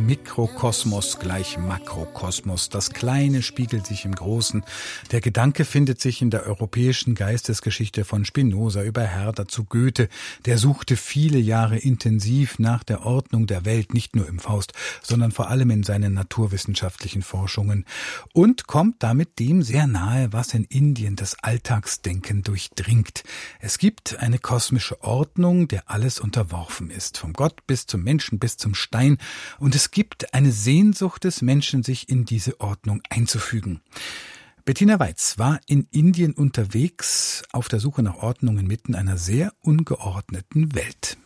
Mikrokosmos gleich Makrokosmos. Das Kleine spiegelt sich im Großen. Der Gedanke findet sich in der europäischen Geistesgeschichte von Spinoza über Herder zu Goethe. Der suchte viele Jahre intensiv nach der Ordnung der Welt, nicht nur im Faust, sondern vor allem in seinen naturwissenschaftlichen Forschungen und kommt damit dem sehr nahe, was in Indien das Alltagsdenken durchdringt. Es gibt eine kosmische Ordnung, der alles unterworfen ist, vom Gott bis zum Menschen bis zum Stein, und es gibt eine Sehnsucht des Menschen, sich in diese Ordnung einzufügen. Bettina Weiz war in Indien unterwegs auf der Suche nach Ordnung inmitten einer sehr ungeordneten Welt.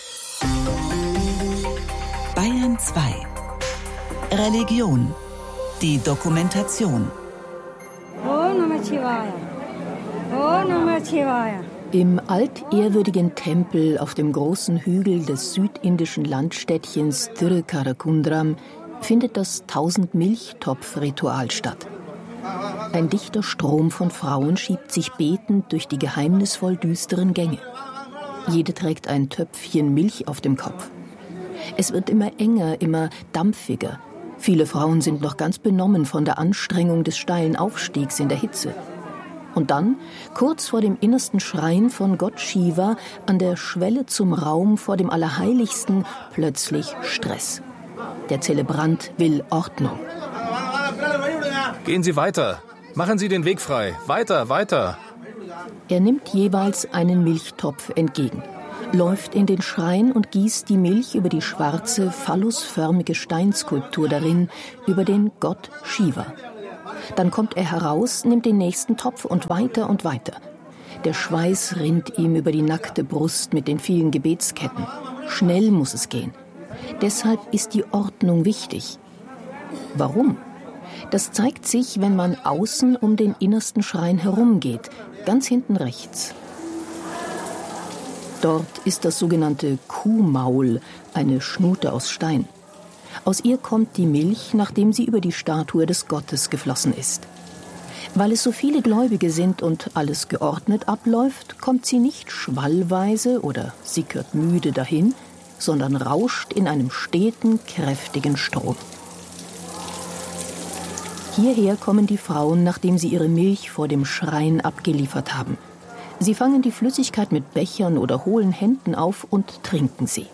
Bayern 2. Religion. Die Dokumentation. Om Namah Shivaya. Om Namah Shivaya. Im altehrwürdigen Tempel auf dem großen Hügel des südindischen Landstädtchens Tirucharacundram findet das 1000-Milchtopf-Ritual statt. Ein dichter Strom von Frauen schiebt sich betend durch die geheimnisvoll düsteren Gänge. Jede trägt ein Töpfchen Milch auf dem Kopf. Es wird immer enger, immer dampfiger. Viele Frauen sind noch ganz benommen von der Anstrengung des steilen Aufstiegs in der Hitze. Und dann, kurz vor dem innersten Schrein von Gott Shiva, an der Schwelle zum Raum vor dem Allerheiligsten, plötzlich Stress. Der Zelebrant will Ordnung. Gehen Sie weiter. Machen Sie den Weg frei. Weiter, weiter. Er nimmt jeweils einen Milchtopf entgegen, läuft in den Schrein und gießt die Milch über die schwarze, phallusförmige Steinskulptur darin, über den Gott Shiva. Dann kommt er heraus, nimmt den nächsten Topf und weiter und weiter. Der Schweiß rinnt ihm über die nackte Brust mit den vielen Gebetsketten. Schnell muss es gehen. Deshalb ist die Ordnung wichtig. Warum? Das zeigt sich, wenn man außen um den innersten Schrein herumgeht, ganz hinten rechts. Dort ist das sogenannte Kuhmaul, eine Schnute aus Stein. Aus ihr kommt die Milch, nachdem sie über die Statue des Gottes geflossen ist. Weil es so viele Gläubige sind und alles geordnet abläuft, kommt sie nicht schwallweise oder sickert müde dahin, sondern rauscht in einem steten, kräftigen Strom. Hierher kommen die Frauen, nachdem sie ihre Milch vor dem Schrein abgeliefert haben. Sie fangen die Flüssigkeit mit Bechern oder hohlen Händen auf und trinken sie.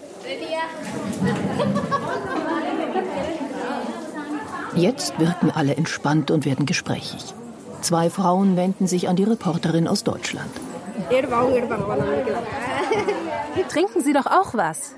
Jetzt wirken alle entspannt und werden gesprächig. 2 Frauen wenden sich an die Reporterin aus Deutschland. Trinken Sie doch auch was.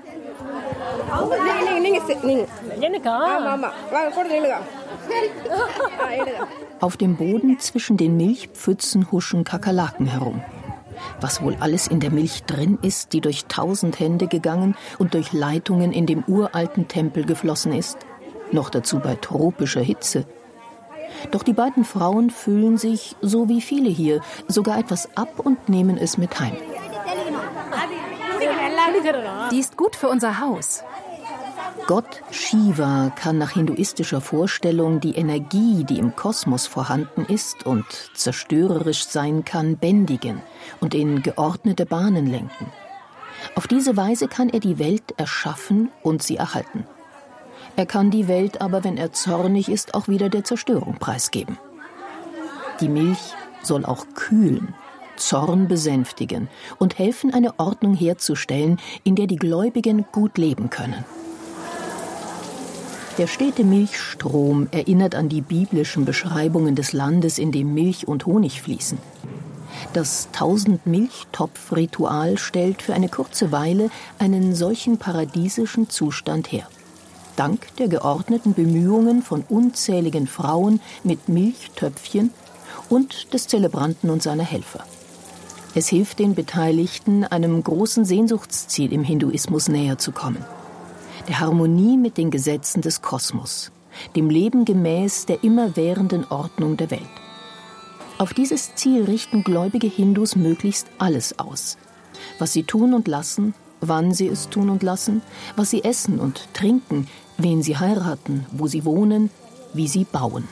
Auf dem Boden zwischen den Milchpfützen huschen Kakerlaken herum. Was wohl alles in der Milch drin ist, die durch 1000 Hände gegangen und durch Leitungen in dem uralten Tempel geflossen ist. Noch dazu bei tropischer Hitze. Doch die beiden Frauen fühlen sich, so wie viele hier, sogar etwas ab und nehmen es mit heim. Die ist gut für unser Haus. Gott Shiva kann nach hinduistischer Vorstellung die Energie, die im Kosmos vorhanden ist und zerstörerisch sein kann, bändigen und in geordnete Bahnen lenken. Auf diese Weise kann er die Welt erschaffen und sie erhalten. Er kann die Welt aber, wenn er zornig ist, auch wieder der Zerstörung preisgeben. Die Milch soll auch kühlen, Zorn besänftigen und helfen, eine Ordnung herzustellen, in der die Gläubigen gut leben können. Der stete Milchstrom erinnert an die biblischen Beschreibungen des Landes, in dem Milch und Honig fließen. Das 1000-Milchtopf-Ritual stellt für eine kurze Weile einen solchen paradiesischen Zustand her. Dank der geordneten Bemühungen von unzähligen Frauen mit Milchtöpfchen und des Zelebranten und seiner Helfer. Es hilft den Beteiligten, einem großen Sehnsuchtsziel im Hinduismus näher zu kommen. Der Harmonie mit den Gesetzen des Kosmos, dem Leben gemäß der immerwährenden Ordnung der Welt. Auf dieses Ziel richten gläubige Hindus möglichst alles aus. Was sie tun und lassen, wann sie es tun und lassen, was sie essen und trinken, wen sie heiraten, wo sie wohnen, wie sie bauen.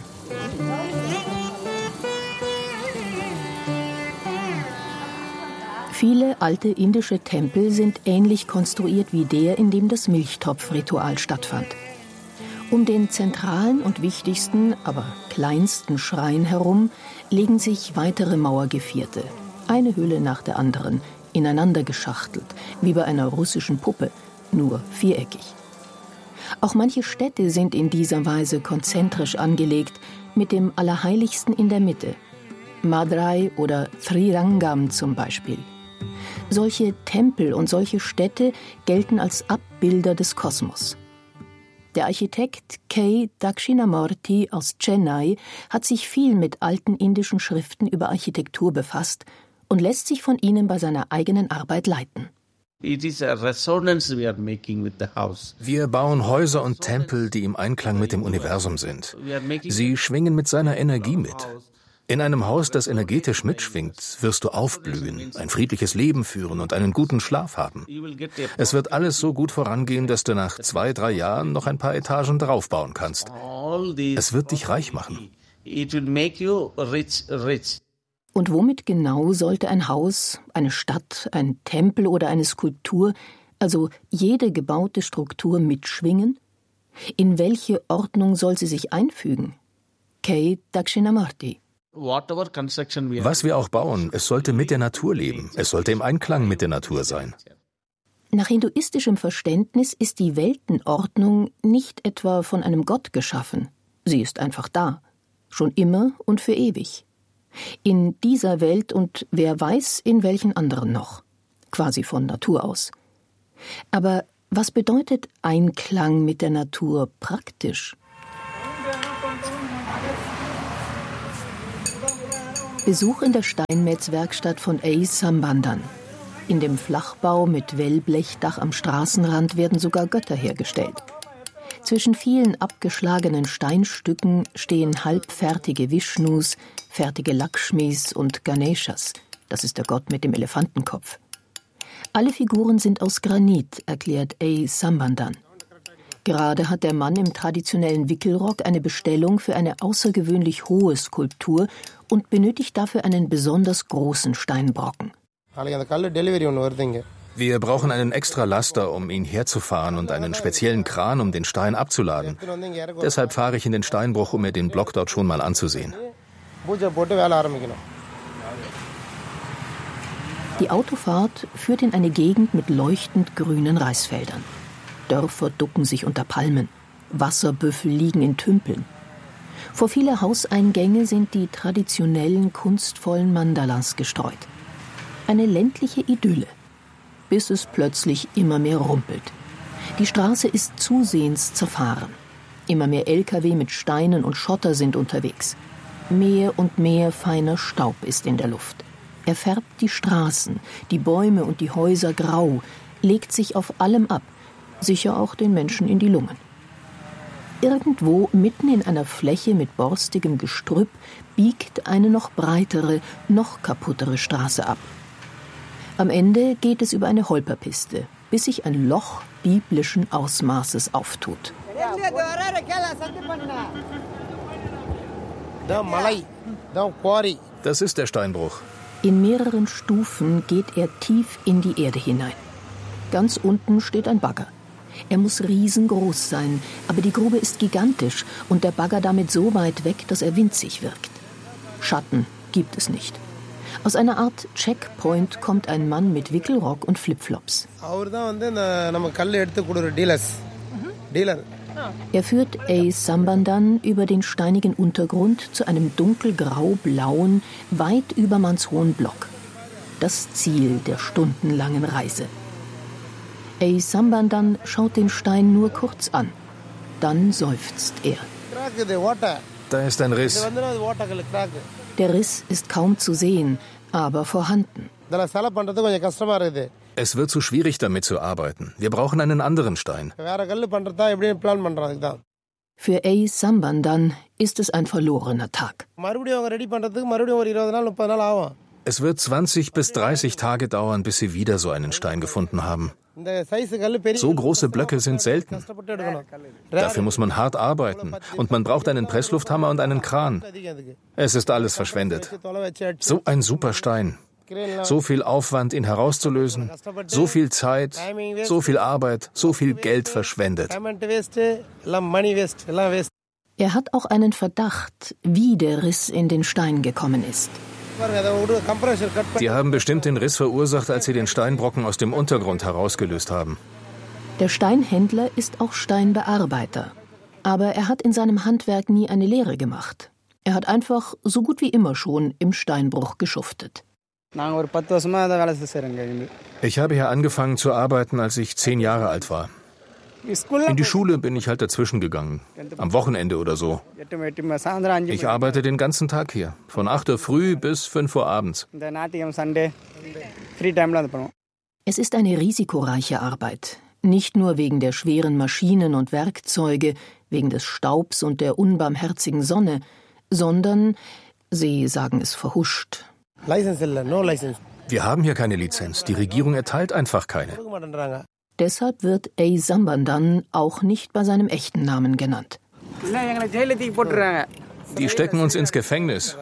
Viele alte indische Tempel sind ähnlich konstruiert wie der, in dem das Milchtopfritual stattfand. Um den zentralen und wichtigsten, aber kleinsten Schrein herum legen sich weitere Mauergevierte, eine Hülle nach der anderen, ineinander geschachtelt, wie bei einer russischen Puppe, nur viereckig. Auch manche Städte sind in dieser Weise konzentrisch angelegt, mit dem Allerheiligsten in der Mitte. Madurai oder Srirangam zum Beispiel. Solche Tempel und solche Städte gelten als Abbilder des Kosmos. Der Architekt K. Dakshinamurti aus Chennai hat sich viel mit alten indischen Schriften über Architektur befasst und lässt sich von ihnen bei seiner eigenen Arbeit leiten. Wir bauen Häuser und Tempel, die im Einklang mit dem Universum sind. Sie schwingen mit seiner Energie mit. In einem Haus, das energetisch mitschwingt, wirst du aufblühen, ein friedliches Leben führen und einen guten Schlaf haben. Es wird alles so gut vorangehen, dass du nach 2-3 Jahren noch ein paar Etagen draufbauen kannst. Es wird dich reich machen. Und womit genau sollte ein Haus, eine Stadt, ein Tempel oder eine Skulptur, also jede gebaute Struktur mitschwingen? In welche Ordnung soll sie sich einfügen? K. Dakshinamurti. Was wir auch bauen, es sollte mit der Natur leben. Es sollte im Einklang mit der Natur sein. Nach hinduistischem Verständnis ist die Weltenordnung nicht etwa von einem Gott geschaffen. Sie ist einfach da, schon immer und für ewig. In dieser Welt und wer weiß in welchen anderen noch, quasi von Natur aus. Aber was bedeutet Einklang mit der Natur praktisch? Besuch in der Steinmetzwerkstatt von A. Sambandhan. In dem Flachbau mit Wellblechdach am Straßenrand werden sogar Götter hergestellt. Zwischen vielen abgeschlagenen Steinstücken stehen halbfertige Vishnus, fertige Lakshmis und Ganeshas. Das ist der Gott mit dem Elefantenkopf. Alle Figuren sind aus Granit, erklärt A. Sambandhan. Gerade hat der Mann im traditionellen Wickelrock eine Bestellung für eine außergewöhnlich hohe Skulptur und benötigt dafür einen besonders großen Steinbrocken. Wir brauchen einen extra Laster, um ihn herzufahren und einen speziellen Kran, um den Stein abzuladen. Deshalb fahre ich in den Steinbruch, um mir den Block dort schon mal anzusehen. Die Autofahrt führt in eine Gegend mit leuchtend grünen Reisfeldern. Dörfer ducken sich unter Palmen. Wasserbüffel liegen in Tümpeln. Vor viele Hauseingänge sind die traditionellen, kunstvollen Mandalas gestreut. Eine ländliche Idylle, bis es plötzlich immer mehr rumpelt. Die Straße ist zusehends zerfahren. Immer mehr Lkw mit Steinen und Schotter sind unterwegs. Mehr und mehr feiner Staub ist in der Luft. Er färbt die Straßen, die Bäume und die Häuser grau, legt sich auf allem ab, sicher auch den Menschen in die Lungen. Irgendwo mitten in einer Fläche mit borstigem Gestrüpp biegt eine noch breitere, noch kaputtere Straße ab. Am Ende geht es über eine Holperpiste, bis sich ein Loch biblischen Ausmaßes auftut. Das ist der Steinbruch. In mehreren Stufen geht er tief in die Erde hinein. Ganz unten steht ein Bagger. Er muss riesengroß sein, aber die Grube ist gigantisch und der Bagger damit so weit weg, dass er winzig wirkt. Schatten gibt es nicht. Aus einer Art Checkpoint kommt ein Mann mit Wickelrock und Flipflops. Er führt A. Sambandhan über den steinigen Untergrund zu einem dunkelgrau-blauen, weit übermannshohen Block. Das Ziel der stundenlangen Reise. A. Sambandhan schaut den Stein nur kurz an. Dann seufzt er. Da ist ein Riss. Der Riss ist kaum zu sehen, aber vorhanden. Es wird zu schwierig, damit zu arbeiten. Wir brauchen einen anderen Stein. Für A. Sambandhan ist es ein verlorener Tag. Es wird 20 bis 30 Tage dauern, bis sie wieder so einen Stein gefunden haben. So große Blöcke sind selten. Dafür muss man hart arbeiten und man braucht einen Presslufthammer und einen Kran. Es ist alles verschwendet. So ein super Stein. So viel Aufwand, ihn herauszulösen, so viel Zeit, so viel Arbeit, so viel Geld verschwendet. Er hat auch einen Verdacht, wie der Riss in den Stein gekommen ist. Die haben bestimmt den Riss verursacht, als sie den Steinbrocken aus dem Untergrund herausgelöst haben. Der Steinhändler ist auch Steinbearbeiter. Aber er hat in seinem Handwerk nie eine Lehre gemacht. Er hat einfach so gut wie immer schon im Steinbruch geschuftet. Ich habe hier angefangen zu arbeiten, als ich 10 Jahre alt war. In die Schule bin ich halt dazwischen gegangen, am Wochenende oder so. Ich arbeite den ganzen Tag hier, von 8 Uhr früh bis 5 Uhr abends. Es ist eine risikoreiche Arbeit, nicht nur wegen der schweren Maschinen und Werkzeuge, wegen des Staubs und der unbarmherzigen Sonne, sondern, Sie sagen es verhuscht. Wir haben hier keine Lizenz, die Regierung erteilt einfach keine. Deshalb wird A. Sambandan auch nicht bei seinem echten Namen genannt. Die stecken uns ins Gefängnis.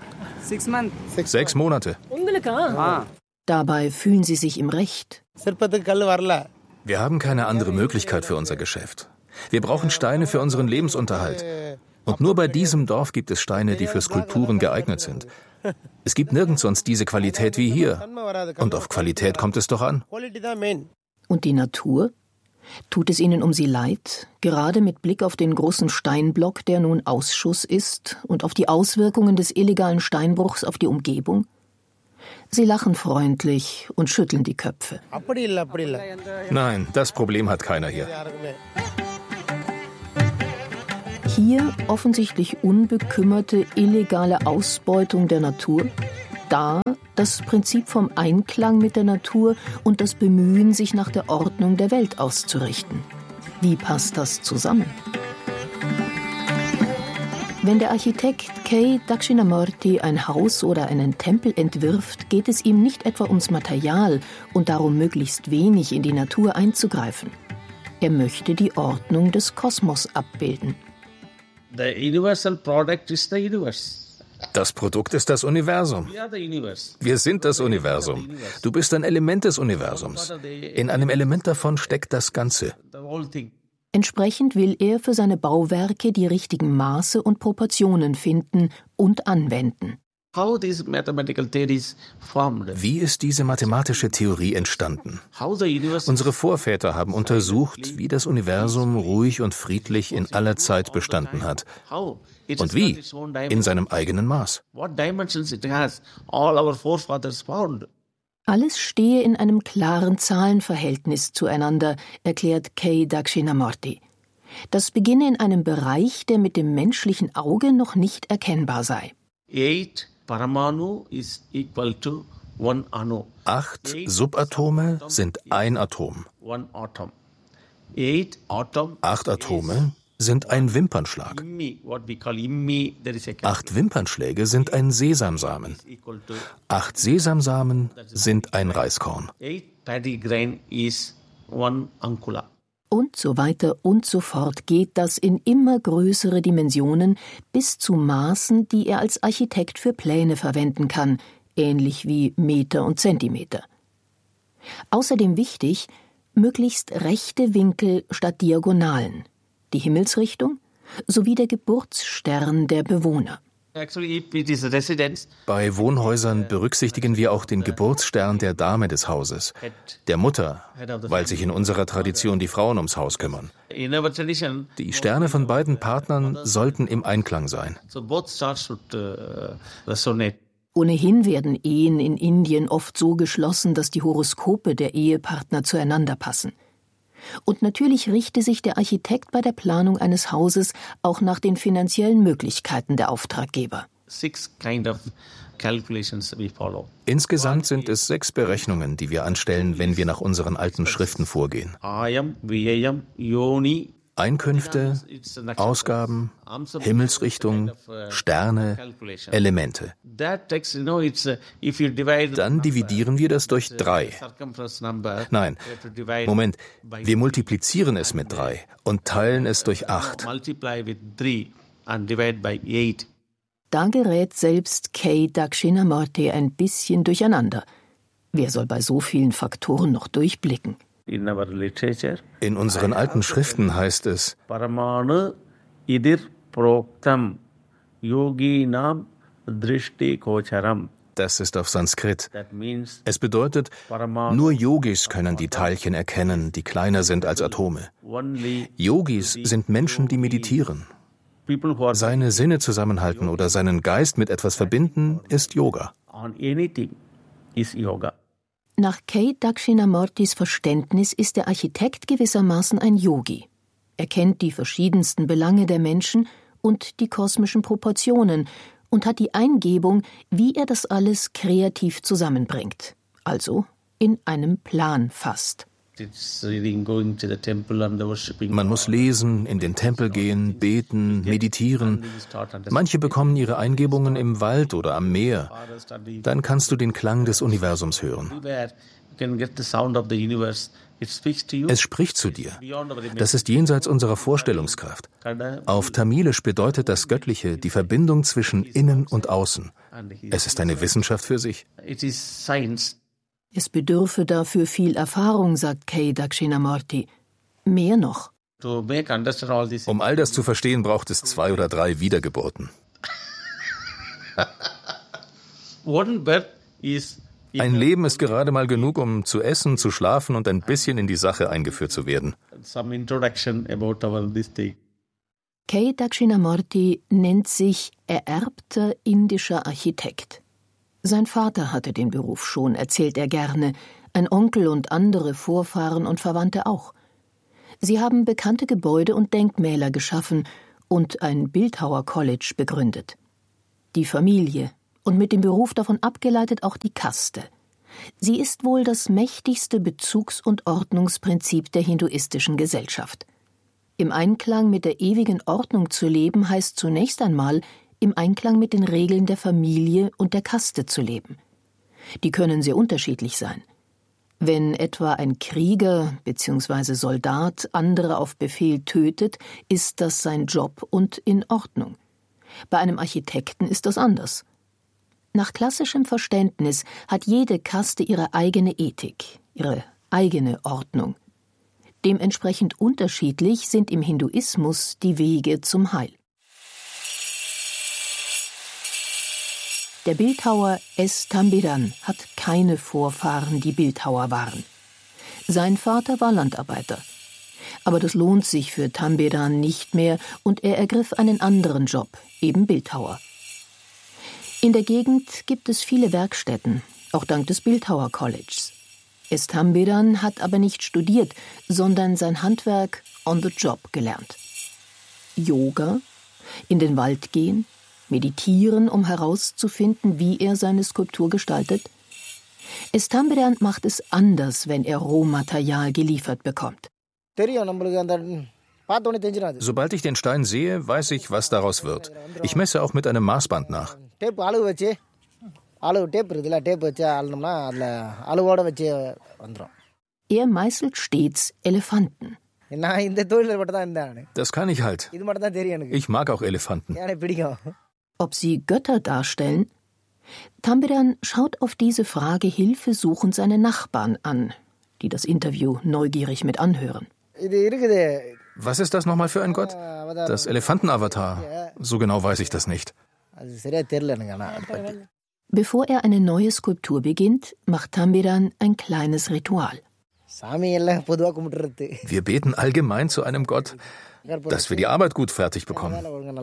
6 Monate. Dabei fühlen sie sich im Recht. Wir haben keine andere Möglichkeit für unser Geschäft. Wir brauchen Steine für unseren Lebensunterhalt. Und nur bei diesem Dorf gibt es Steine, die für Skulpturen geeignet sind. Es gibt nirgends sonst diese Qualität wie hier. Und auf Qualität kommt es doch an. Und die Natur? Tut es ihnen um sie leid, gerade mit Blick auf den großen Steinblock, der nun Ausschuss ist, und auf die Auswirkungen des illegalen Steinbruchs auf die Umgebung? Sie lachen freundlich und schütteln die Köpfe. Nein, das Problem hat keiner hier. Hier offensichtlich unbekümmerte illegale Ausbeutung der Natur, da das Prinzip vom Einklang mit der Natur und das Bemühen, sich nach der Ordnung der Welt auszurichten. Wie passt das zusammen? Wenn der Architekt K. Dakshinamurti ein Haus oder einen Tempel entwirft, geht es ihm nicht etwa ums Material und darum, möglichst wenig in die Natur einzugreifen. Er möchte die Ordnung des Kosmos abbilden. The universal product is the universe. Das Produkt ist das Universum. Wir sind das Universum. Du bist ein Element des Universums. In einem Element davon steckt das Ganze. Entsprechend will er für seine Bauwerke die richtigen Maße und Proportionen finden und anwenden. Wie ist diese mathematische Theorie entstanden? Unsere Vorväter haben untersucht, wie das Universum ruhig und friedlich in aller Zeit bestanden hat. Und wie? In seinem eigenen Maß. Alles stehe in einem klaren Zahlenverhältnis zueinander, erklärt K. Dakshinamurti. Das beginne in einem Bereich, der mit dem menschlichen Auge noch nicht erkennbar sei. 8 Subatome sind ein Atom. 8 Atome sind ein Wimpernschlag. 8 Wimpernschläge sind ein Sesamsamen. 8 Sesamsamen sind ein Reiskorn. Und so weiter und so fort geht das in immer größere Dimensionen bis zu Maßen, die er als Architekt für Pläne verwenden kann, ähnlich wie Meter und Zentimeter. Außerdem wichtig, möglichst rechte Winkel statt Diagonalen, die Himmelsrichtung sowie der Geburtsstern der Bewohner. Bei Wohnhäusern berücksichtigen wir auch den Geburtsstern der Dame des Hauses, der Mutter, weil sich in unserer Tradition die Frauen ums Haus kümmern. Die Sterne von beiden Partnern sollten im Einklang sein. Ohnehin werden Ehen in Indien oft so geschlossen, dass die Horoskope der Ehepartner zueinander passen. Und natürlich richte sich der Architekt bei der Planung eines Hauses auch nach den finanziellen Möglichkeiten der Auftraggeber. Insgesamt sind es 6 Berechnungen, die wir anstellen, wenn wir nach unseren alten Schriften vorgehen. Einkünfte, Ausgaben, Himmelsrichtung, Sterne, Elemente. Dann dividieren wir das durch 3. Nein, Moment, wir multiplizieren es mit 3 und teilen es durch 8. Da gerät selbst K. Dakshinamurti ein bisschen durcheinander. Wer soll bei so vielen Faktoren noch durchblicken? In unseren alten Schriften heißt es, Paramanu idir proktam yoginam drishti kocharam. das ist auf Sanskrit. Es bedeutet, nur Yogis können die Teilchen erkennen, die kleiner sind als Atome. Yogis sind Menschen, die meditieren. Seine Sinne zusammenhalten oder seinen Geist mit etwas verbinden, ist Yoga. Nach K. Dakshinamurtis Verständnis ist der Architekt gewissermaßen ein Yogi. Er kennt die verschiedensten Belange der Menschen und die kosmischen Proportionen und hat die Eingebung, wie er das alles kreativ zusammenbringt, also in einem Plan fasst. Man muss lesen, in den Tempel gehen, beten, meditieren. Manche bekommen ihre Eingebungen im Wald oder am Meer. Dann kannst du den Klang des Universums hören. Es spricht zu dir. Das ist jenseits unserer Vorstellungskraft. Auf Tamilisch bedeutet das Göttliche die Verbindung zwischen Innen und Außen. Es ist eine Wissenschaft für sich. Es bedürfe dafür viel Erfahrung, sagt K. Dakshinamurti. Mehr noch. Um all das zu verstehen, braucht es 2 oder 3 Wiedergeburten. Ein Leben ist gerade mal genug, um zu essen, zu schlafen und ein bisschen in die Sache eingeführt zu werden. K. Dakshinamurti nennt sich ererbter indischer Architekt. Sein Vater hatte den Beruf schon, erzählt er gerne, ein Onkel und andere Vorfahren und Verwandte auch. Sie haben bekannte Gebäude und Denkmäler geschaffen und ein Bildhauer-College begründet. Die Familie und mit dem Beruf davon abgeleitet auch die Kaste. Sie ist wohl das mächtigste Bezugs- und Ordnungsprinzip der hinduistischen Gesellschaft. Im Einklang mit der ewigen Ordnung zu leben, heißt zunächst einmal, im Einklang mit den Regeln der Familie und der Kaste zu leben. Die können sehr unterschiedlich sein. Wenn etwa ein Krieger bzw. Soldat andere auf Befehl tötet, ist das sein Job und in Ordnung. Bei einem Architekten ist das anders. Nach klassischem Verständnis hat jede Kaste ihre eigene Ethik, ihre eigene Ordnung. Dementsprechend unterschiedlich sind im Hinduismus die Wege zum Heil. Der Bildhauer S. Tambiran hat keine Vorfahren, die Bildhauer waren. Sein Vater war Landarbeiter. Aber das lohnt sich für Tambiran nicht mehr und er ergriff einen anderen Job, eben Bildhauer. In der Gegend gibt es viele Werkstätten, auch dank des Bildhauer-Colleges. S. Tambiran hat aber nicht studiert, sondern sein Handwerk on the job gelernt. Yoga, in den Wald gehen, meditieren, um herauszufinden, wie er seine Skulptur gestaltet. S. Tambiran macht es anders, wenn er Rohmaterial geliefert bekommt. Sobald ich den Stein sehe, weiß ich, was daraus wird. Ich messe auch mit einem Maßband nach. Er meißelt stets Elefanten. Das kann ich halt. Ich mag auch Elefanten. Ob sie Götter darstellen? Tambiran schaut auf diese Frage hilfesuchend seine Nachbarn an, die das Interview neugierig mit anhören. Was ist das nochmal für ein Gott? Das Elefantenavatar. So genau weiß ich das nicht. Bevor er eine neue Skulptur beginnt, macht Tambiran ein kleines Ritual. Wir beten allgemein zu einem Gott, dass wir die Arbeit gut fertig bekommen.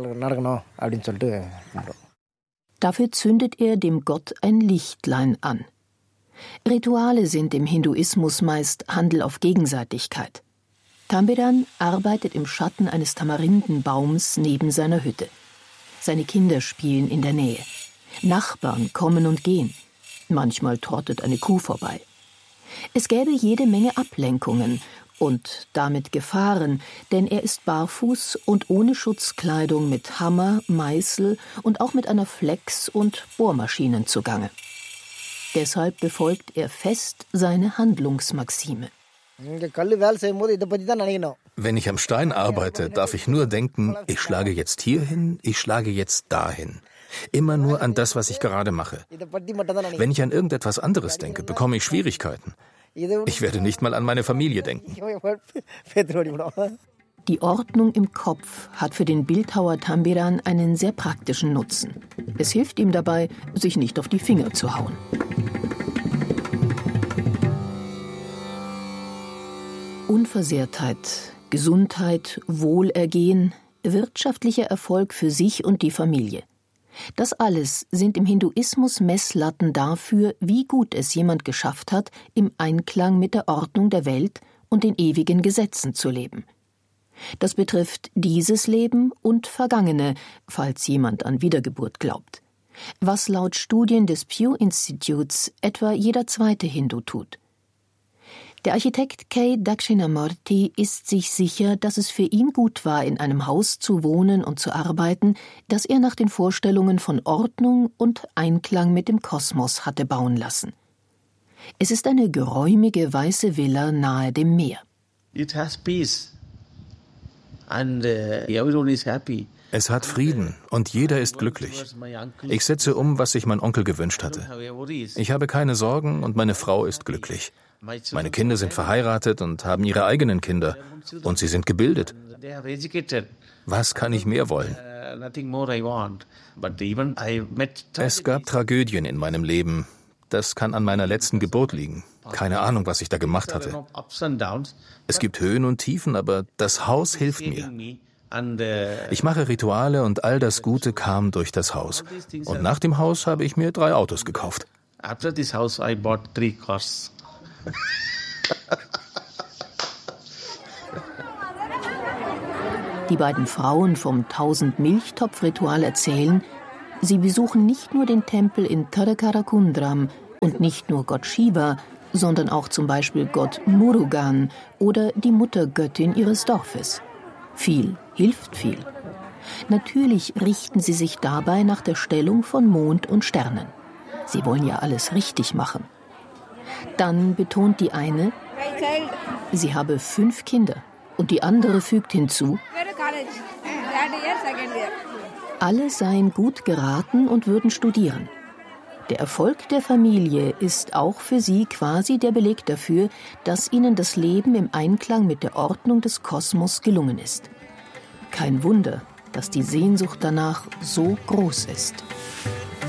Dafür zündet er dem Gott ein Lichtlein an. Rituale sind im Hinduismus meist Handel auf Gegenseitigkeit. Tambiran arbeitet im Schatten eines Tamarindenbaums neben seiner Hütte. Seine Kinder spielen in der Nähe. Nachbarn kommen und gehen. Manchmal trottet eine Kuh vorbei. Es gäbe jede Menge Ablenkungen und damit Gefahren, denn er ist barfuß und ohne Schutzkleidung mit Hammer, Meißel und auch mit einer Flex und Bohrmaschinen zugange. Deshalb befolgt er fest seine Handlungsmaxime. Wenn ich am Stein arbeite, darf ich nur denken, ich schlage jetzt hierhin, ich schlage jetzt dahin. Immer nur an das, was ich gerade mache. Wenn ich an irgendetwas anderes denke, bekomme ich Schwierigkeiten. Ich werde nicht mal an meine Familie denken. Die Ordnung im Kopf hat für den Bildhauer Tambiran einen sehr praktischen Nutzen. Es hilft ihm dabei, sich nicht auf die Finger zu hauen. Unversehrtheit, Gesundheit, Wohlergehen, wirtschaftlicher Erfolg für sich und die Familie. Das alles sind im Hinduismus Messlatten dafür, wie gut es jemand geschafft hat, im Einklang mit der Ordnung der Welt und den ewigen Gesetzen zu leben. Das betrifft dieses Leben und vergangene, falls jemand an Wiedergeburt glaubt. Was laut Studien des Pew Instituts etwa jeder zweite Hindu tut. Der Architekt K. Dakshinamurti ist sich sicher, dass es für ihn gut war, in einem Haus zu wohnen und zu arbeiten, das er nach den Vorstellungen von Ordnung und Einklang mit dem Kosmos hatte bauen lassen. Es ist eine geräumige weiße Villa nahe dem Meer. It has peace. And everyone is happy. Es hat Frieden und jeder ist glücklich. Ich setze um, was sich mein Onkel gewünscht hatte. Ich habe keine Sorgen und meine Frau ist glücklich. Meine Kinder sind verheiratet und haben ihre eigenen Kinder. Und sie sind gebildet. Was kann ich mehr wollen? Es gab Tragödien in meinem Leben. Das kann an meiner letzten Geburt liegen. Keine Ahnung, was ich da gemacht hatte. Es gibt Höhen und Tiefen, aber das Haus hilft mir. Ich mache Rituale und all das Gute kam durch das Haus. Und nach dem Haus habe ich mir 3 Autos gekauft. After this house I bought 3 cars. Die beiden Frauen vom 1000-Milchtopf-Ritual erzählen, sie besuchen nicht nur den Tempel in Thirukkarakundram und nicht nur Gott Shiva, sondern auch zum Beispiel Gott Murugan oder die Muttergöttin ihres Dorfes. Viel hilft viel. Natürlich richten sie sich dabei nach der Stellung von Mond und Sternen. Sie wollen ja alles richtig machen. Dann betont die eine, sie habe 5 Kinder und die andere fügt hinzu, alle seien gut geraten und würden studieren. Der Erfolg der Familie ist auch für sie quasi der Beleg dafür, dass ihnen das Leben im Einklang mit der Ordnung des Kosmos gelungen ist. Kein Wunder, dass die Sehnsucht danach so groß ist.